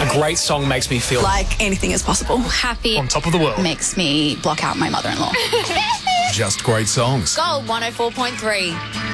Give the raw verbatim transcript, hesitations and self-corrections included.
A great song makes me feel like anything is possible. Happy. on top of the world. Makes me block out my mother-in-law. Just great songs. Gold one oh four point three.